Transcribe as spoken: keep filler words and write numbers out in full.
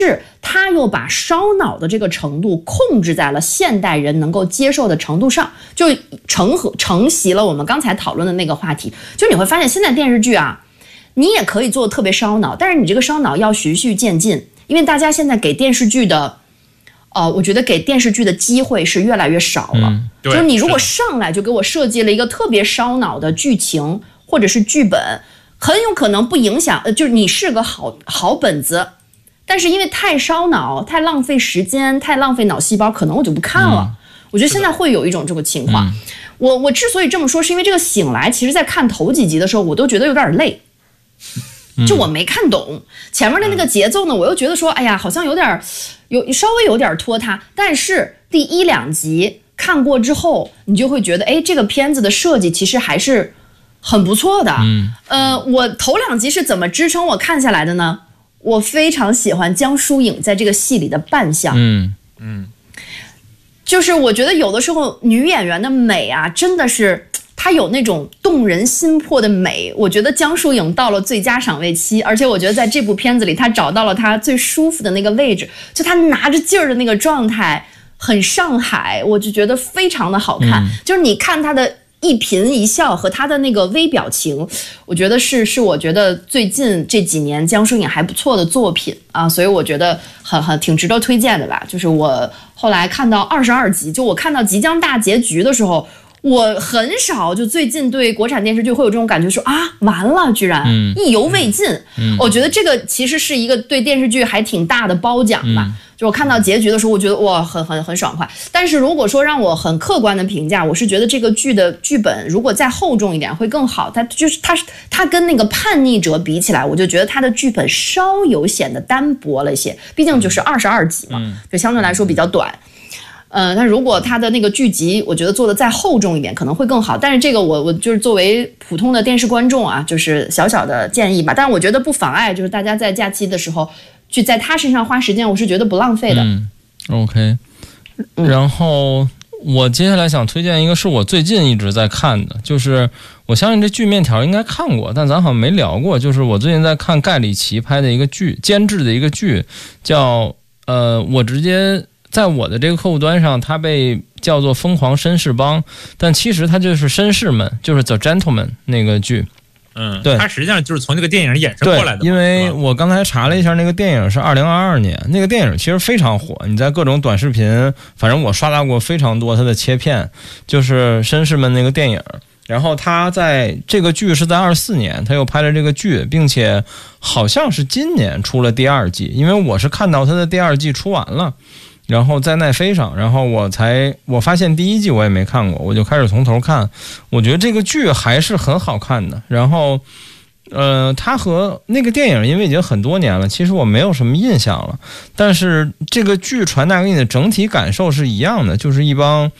是他又把烧脑的这个程度控制在了现代人能够接受的程度上，就承合承袭了我们刚才讨论的那个话题。就你会发现现在电视剧啊，你也可以做得特别烧脑，但是你这个烧脑要循序渐进，因为大家现在给电视剧的呃，我觉得给电视剧的机会是越来越少了。嗯、就是你如果上来就给我设计了一个特别烧脑的剧情或者是剧本，很有可能不影响，呃，就是你是个好好本子，但是因为太烧脑、太浪费时间、太浪费脑细胞，可能我就不看了。嗯、我觉得现在会有一种这个情况。嗯、我我之所以这么说，是因为这个醒来，其实在看头几集的时候，我都觉得有点累。就我没看懂前面的那个节奏呢，我又觉得说，哎呀，好像有点有稍微有点拖沓。但是第一两集看过之后，你就会觉得，哎，这个片子的设计其实还是很不错的。嗯，呃，我头两集是怎么支撑我看下来的呢？我非常喜欢江疏影在这个戏里的扮相。嗯嗯，就是我觉得有的时候女演员的美啊，真的是。她有那种动人心魄的美，我觉得江疏影到了最佳赏味期，而且我觉得在这部片子里，她找到了她最舒服的那个位置，就她拿着劲儿的那个状态，很上海，我就觉得非常的好看。嗯、就是你看她的一颦一笑和她的那个微表情，我觉得是是我觉得最近这几年江疏影还不错的作品啊，所以我觉得很很挺值得推荐的吧。就是我后来看到二十二集，就我看到即将大结局的时候。我很少就最近对国产电视剧会有这种感觉说啊完了居然意犹未尽、嗯嗯、我觉得这个其实是一个对电视剧还挺大的褒奖吧、嗯、就我看到结局的时候我觉得哇很很很爽快。但是如果说让我很客观的评价，我是觉得这个剧的剧本如果再厚重一点会更好。它就是它它跟那个叛逆者比起来，我就觉得它的剧本稍有显得单薄了一些，毕竟就是二十二集嘛、嗯、就相对来说比较短。呃，但如果它的那个剧集，我觉得做的再厚重一点，可能会更好。但是这个我我就是作为普通的电视观众啊，就是小小的建议吧。但是我觉得不妨碍，就是大家在假期的时候去在他身上花时间，我是觉得不浪费的。 嗯 ，OK。然后我接下来想推荐一个是我最近一直在看的，就是我相信这剧面条应该看过，但咱好像没聊过。就是我最近在看盖里奇拍的一个剧，监制的一个剧，叫呃，我直接。在我的这个客户端上，它被叫做《疯狂绅士帮》，但其实它就是绅士们，就是 The Gentleman 那个剧。 嗯，对，它实际上就是从这个电影衍生过来的。 因为我刚才查了一下，那个电影是二零二二年，那个电影其实非常火，你在各种短视频，反正我刷到过非常多它的切片，就是绅士们那个电影。然后他在这个剧是在二十四年，他又拍了这个剧，并且好像是今年出了第二季，因为我是看到他的第二季出完了。然后在奈飞上，然后我才我发现第一季我也没看过，我就开始从头看。我觉得这个剧还是很好看的。然后，呃，它和那个电影因为已经很多年了，其实我没有什么印象了。但是这个剧传达给你的整体感受是一样的，就是一帮